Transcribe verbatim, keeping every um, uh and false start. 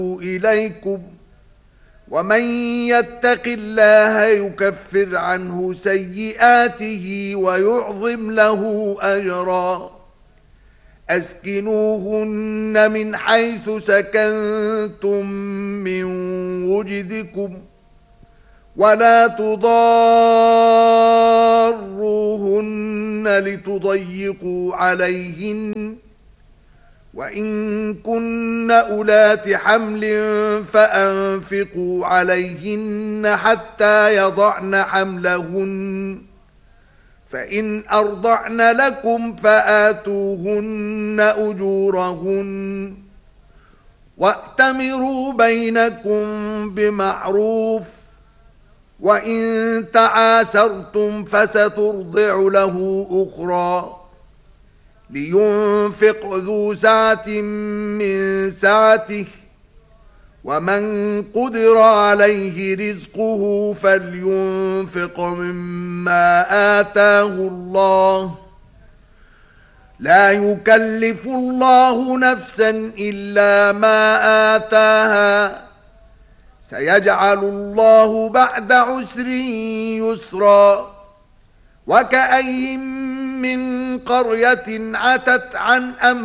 إليكم ومن يتق الله يكفر عنه سيئاته ويعظم له أجرا أسكنوهن من حيث سكنتم من وجدكم ولا تضاروهن لتضيقوا عليهن وإن كن أولات حمل فأنفقوا عليهن حتى يضعن حملهن فإن أرضعن لكم فآتوهن أجورهن وأتمروا بينكم بمعروف وإن تعاسرتم فسترضع له أخرى لينفق ذو سعة من سعته ومن قدر عليه رزقه فلينفق مما آتاه الله لا يكلف الله نفسا إلا ما آتاها سيجعل الله بعد عسر يسرا وكأي من قرية عتت عن أمر